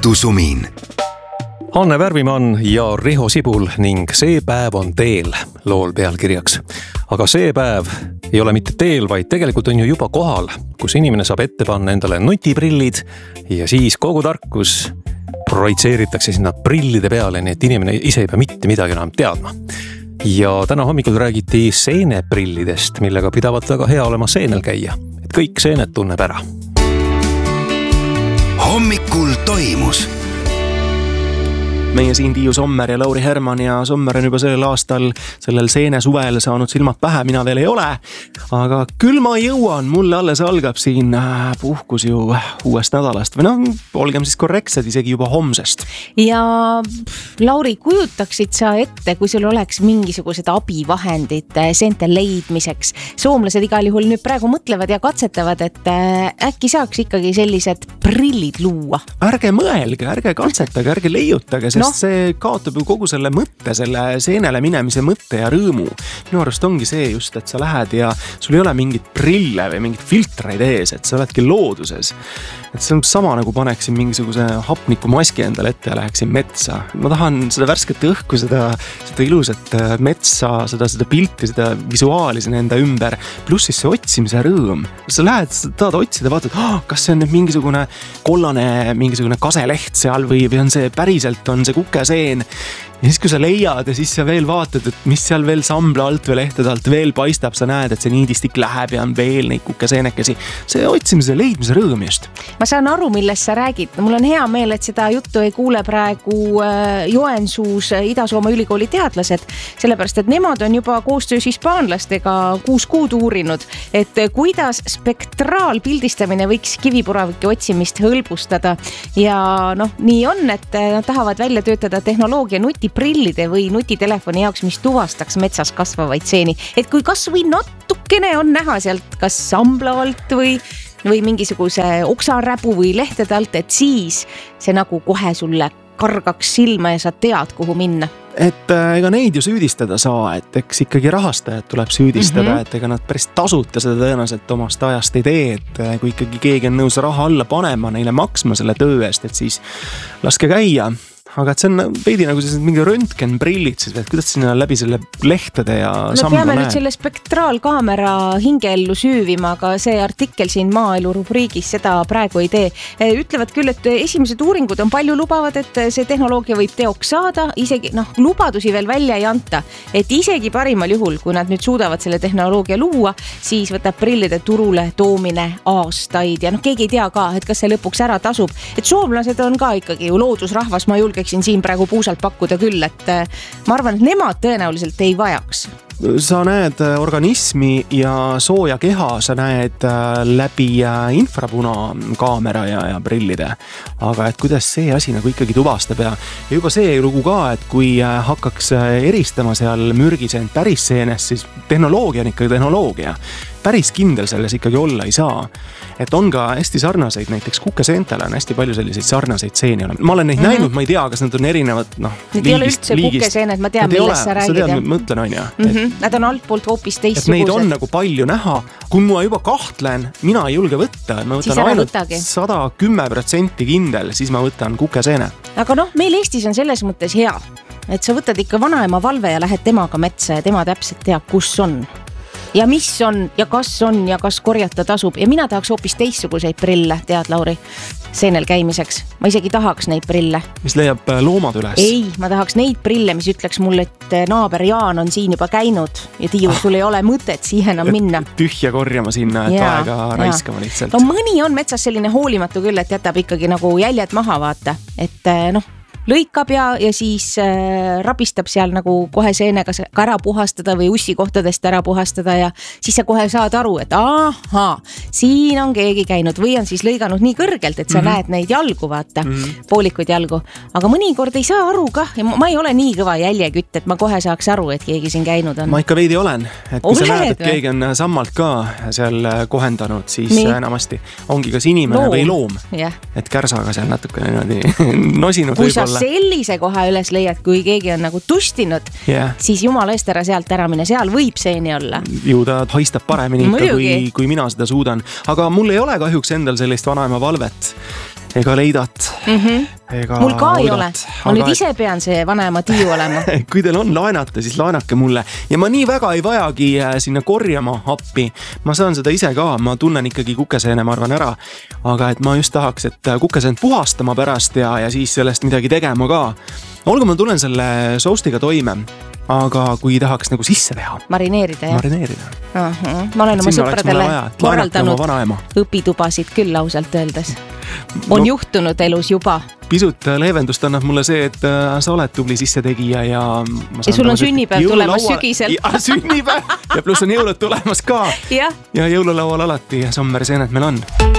Jutusumin. Anne Värvimann ja Riho Sibul ning See päev on teel lool pealkirjaks. Aga see päev ei ole mitte teel, vaid tegelikult on ju juba kohal, kus inimene saab ette panna endale nutiprillid ja siis kogu tarkus projitseeritakse sinna prillide peale, nii et inimene ise ei pea mitte midagi enam teadma. Ja täna hommikul räägiti seeneprillidest, millega pidavat väga hea olema seenel käia, et kõik seened tunneb ära. Hommikul toimus. Meie siin Tiiu Sommer ja Lauri Herman ja Sommer on juba sellel aastal, sellel seene suvel saanud silmad pähe, mina veel ei ole. Aga küll ma jõuan, mulle alles algab siin puhkus ju uuest nädalast. Või olgem siis korrektsed isegi juba homsest. Ja Lauri, kujutaksid sa ette, kui sul oleks mingisugused abivahendid seente leidmiseks? Soomlased igal juhul nüüd praegu mõtlevad ja katsetavad, et äkki saaks ikkagi sellised prillid luua. Ärge mõelge, ärge katsetage, ärge leiutage, sest see kaotab ju kogu selle mõtte, selle seenele minemise mõtte ja rõõmu. Minu arust ongi see just, et sa lähed ja sul ei ole mingit prille või mingit filtreid ees, et sa oledki looduses. Et see on sama nagu paneksin mingisuguse hapnikumaski endale ette ja läheksin metsa. Ma tahan seda värsket õhku, seda ilusat metsa, seda pilti, seda visuaali siin enda ümber, pluss siis see otsimise rõõm. Sa lähed, tahad otsida, vaatad, kas see on nüüd mingisugune kollane, mingisugune kaseleht seal või on see päriselt on see kukeseen. Ja siis kui sa leiad ja siis sa veel vaatad, et mis seal veel sambla alt või lehtede alt veel paistab, sa näed, et see niidistik läheb ja on veel neid kukeseenekesi. See otsimise leidmise rõõm just. Ma saan aru, millest sa räägid. Mul on hea meel, et seda juttu ei kuule praegu Joensuus Ida-Soome ülikooli teadlased, sellepärast, et nemad on juba koostöös hispaanlastega 6 kuud uurinud, et kuidas spektraalpildistamine võiks kivipuravike otsimist hõlbustada. Ja nii on, et nad tahavad välja töötada tehnoloogia nutiprillide või nutitelefoni jaoks, mis tuvastaks metsas kasvavaid seeni. Et kui kas või natukene on näha sealt kas sambla alt või mingisuguse oksaräbu või lehtede alt, et siis see nagu kohe sulle kargaks silma ja sa tead, kuhu minna. Et ega neid ju süüdistada saa, et eks ikkagi rahastajad tuleb süüdistada, et ega nad päris tasuta seda tõenäoliselt omast ajast ei tee, et kui ikkagi keegi on nõus raha alla panema, neile maksma selle töö eest, et siis laske käia. Aga et see on veidi nagu mingi röntgenprillid, siis, et kuidas sinna läbi selle lehtede ja samba peame nüüd selle spektraalkaamera hingeellu süüvima, aga see artikkel siin maaelu rubriigis seda praegu ei tee. Ütlevad küll, et esimesed uuringud on palju lubavad, et see tehnoloogia võib teoks saada, isegi lubadusi veel välja ei anta, et isegi parimal juhul, kui nad nüüd suudavad selle tehnoloogia luua, siis võtab prillide turule toomine aastaid ja keegi ei tea ka, et kas see lõpuks ära tasub, et soomlased on ka ikkagi ju loodusrahvas, ma julgeksin siin praegu puusalt pakkuda küll, et ma arvan, et nemad tõenäoliselt ei vajaks. Sa näed organismi ja sooja keha, sa näed läbi infrapunakaamera ja prillide. Aga et kuidas see asi nagu ikkagi tuvastab ja juba see lugu ka, et kui hakkaks eristama seal mürgiseent päris seenest, siis tehnoloogia on ikkagi tehnoloogia. Päris kindel selles ikkagi olla ei saa. Et on ka hästi sarnaseid, näiteks kukeseentele on hästi palju selliseid sarnaseid seeni. Ma olen neid näinud, ma ei tea, kas nad on erinevad Need ei ole üldse kukeseened, ma tean, millest sa räägid. Sa tead, mõtlen on ja. Nad on altpoolt hoopis teistsugused. Et neid on nagu palju näha. Kui ma juba kahtlen, mina ei julge võtta. Ma võtan ainult 110% kindel, siis ma võtan kukeseene. Aga meil Eestis on selles mõttes hea, et sa võtad ikka vanaema valve ja lähed temaga metsa ja tema täpselt teab, kus on. Ja mis on ja kas korjata tasub. Ja mina tahaks hoopis teistsuguseid prille, tead Lauri, seenel käimiseks. Ma isegi tahaks neid prille. Mis leiab loomad üles? Ei, ma tahaks neid prille, mis ütleks mulle, et naaber Jaan on siin juba käinud ja Tiiu, sul ei ole mõtet siihen enam minna. Tühja korjama sinna, et aega raiskama lihtsalt. Mõni on metsas selline hoolimatu küll, et jätab ikkagi nagu jäljed maha vaata, et lõikab ja siis rabistab seal nagu kohe seenega ka ära puhastada või ussikohtadest ära puhastada ja siis sa kohe saad aru, et siin on keegi käinud või on siis lõiganud nii kõrgelt, et sa näed neid jalgu, vaata, poolikuid jalgu. Aga mõnikord ei saa aru kah ja ma ei ole nii kõva jäljekütt, et ma kohe saaks aru, et keegi siin käinud on. Ma ikka veidi olen, et kui sa näed, et keegi on sammalt ka seal kohendanud, siis enamasti ongi kas inimene või loom, et kärsaga seal natukene nosinud võib-olla. Sellise koha üles leiad, kui keegi on nagu tustinud, siis jumala eest ära sealt ära mine, seal võib seeni olla. Ju ta haistab paremini ikka, kui mina seda suudan. Aga mul ei ole kahjuks endal sellist vanaema valvet. ega leidat. Mul ka ei ole. Ma nüüd ise pean see vanaema Tiiu olema. Kui teil on laenata, siis laenake mulle. Ja ma nii väga ei vajagi sinna korjama appi. Ma saan seda ise ka, ma tunnen ikkagi kukeseene, ma arvan ära. Aga et ma just tahaks, et kukeseent puhastama pärast ja siis sellest midagi tegema ka. Olgu, ma tulen selle soustiga toime. Aga kui tahaks nagu sisse teha. Marineerida, jah? Marineerida. Ma olen oma sõpradele korraldanud õpitubasid küll lausalt öeldes. On juhtunud elus juba. Pisut leevendust annab mulle see, et sa oled tubli sissetegija ja sul on sünnipäev tulemas sügisel. Ja sünnipäev ja pluss on jõulud tulemas ka. Ja jõululaual alati sommerseened meil on.